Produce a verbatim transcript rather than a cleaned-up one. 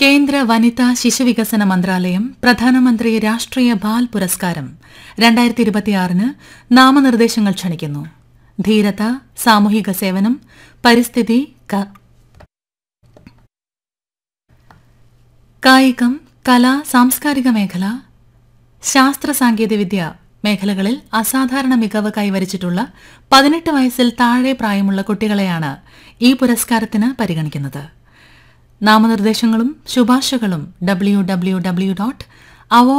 കേന്ദ്ര വനിതാ ശിശുവികസന മന്ത്രാലയം പ്രധാനമന്ത്രി രാഷ്ട്രീയ ബാൽ പുരസ്കാരം രണ്ടായിരത്തി ഇരുപത്തിയാറിന് നാമനിർദ്ദേശങ്ങൾ ക്ഷണിക്കുന്നു. ധീരത, സാമൂഹിക സേവനം, പരിസ്ഥിതി, കായികം, കല, സാംസ്കാരിക മേഖല, ശാസ്ത്ര സാങ്കേതികവിദ്യ മേഖലകളിൽ അസാധാരണ മികവ് കൈവരിച്ചിട്ടുള്ള പതിനെട്ട് വയസ്സിൽ താഴെ പ്രായമുള്ള കുട്ടികളെയാണ് ഈ പുരസ്കാരത്തിന് പരിഗണിക്കുന്നത്. നാമനിർദ്ദേശങ്ങളും ശുപാർശകളും ഡബ്ല്യു ഡബ്ല്യു ഡബ്ല്യു ഡോട്ട്